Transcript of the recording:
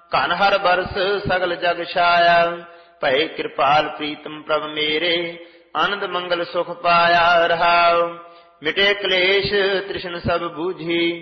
ਘਨ ਹਰ ਬਰਸ ਸਗਲ ਜਗ ਛਾਇਆ। ਭਏ ਕਿਰਪਾਲ ਪ੍ਰੀਤਮ ਪ੍ਰਭ ਮੇਰੇ, ਆਨੰਦ ਮੰਗਲ ਸੁਖ ਪਾਇਆ। ਰਹਾਉ ਮਿਟੇ ਕਲੇਸ਼ ਤ੍ਰਿਸ਼ਨ ਸਭ ਬੂਝੀ,